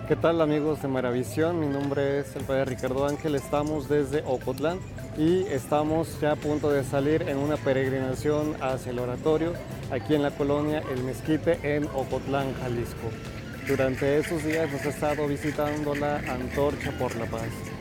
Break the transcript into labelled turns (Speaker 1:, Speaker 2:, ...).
Speaker 1: ¿Qué tal amigos de Maravisión? Mi nombre es el padre Ricardo Ángel, estamos desde Ocotlán y estamos ya a punto de salir en una peregrinación hacia el oratorio aquí en la colonia El Mezquite en Ocotlán, Jalisco. Durante estos días nos ha estado visitando la Antorcha por la Paz.